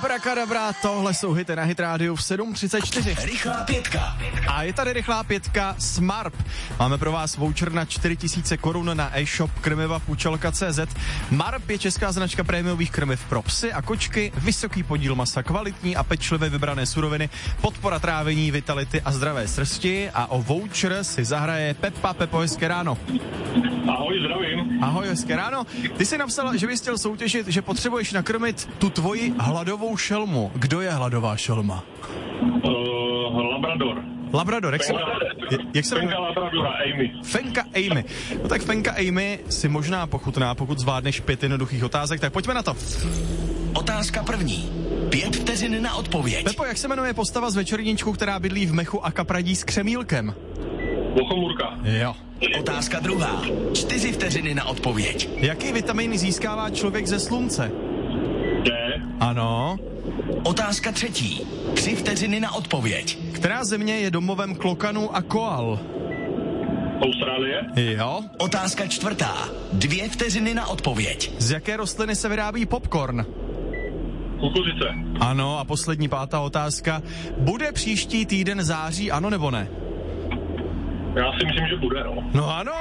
Abrakadabra, tohle jsou hity na Hit Radio v 7:34. Rychlá pětka. A je tady rychlá pětka Smarp. Máme pro vás voucher na 4000 korun na e-shop krmiva.cz. Marp je česká značka prémiových krmiv pro psy a kočky, vysoký podíl masa, kvalitní a pečlivě vybrané suroviny, podpora trávení, vitality a zdravé srsti. A o voucher si zahraje Pepa. Pepo, hezké ráno. Ahoj, zdravím. Ahoj, hezké ráno. Ty jsi napsal, že bys chtěl soutěžit, že potřebuješ nakrmit tu tvoji hladovou šelmu. Kdo je hladová šelma? Labrador. Labrador, jak se Fenka Labradora, Amy. Fenka Amy. No tak Fenka Amy si možná pochutná, pokud zvládneš 5 jednoduchých otázek, tak pojďme na to. Otázka první. 5 vteřin na odpověď. Pepo, jak se jmenuje postava z Večerníčku, která bydlí v mechu a kapradí s křemílkem? Bochomurka. Jo. Otázka druhá. 4 vteřiny na odpověď. Jaký vitamin získává člověk ze slunce? D. Ano. Otázka třetí. 3 vteřiny na odpověď. Která země je domovem klokanů a koal? Austrálie. Jo. Otázka čtvrtá. 2 vteřiny na odpověď. Z jaké rostliny se vyrábí popcorn? Kukuřice. Ano, a poslední 5. otázka. Bude příští týden září, ano nebo ne? Já si myslím, že bude, no. No ano!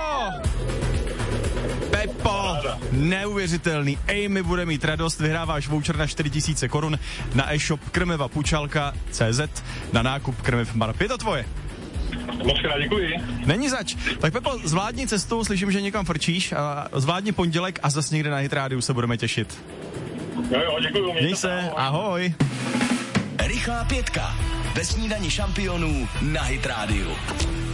Pepo, neuvěřitelný. Amy bude mít radost, vyhráváš voucher na 4000 korun na e-shop krmiva.cz na nákup krmiv Marp. Je to tvoje. Moc krát děkuji. Není zač. Tak Pepo, zvládni cestu, slyším, že někam frčíš, a zvládni pondělek a zas někde na Hit Radio se budeme těšit. Jo, děkuji. Měj se, ahoj. Rychlá pětka. Ve snídani šampionů na Hit Radio.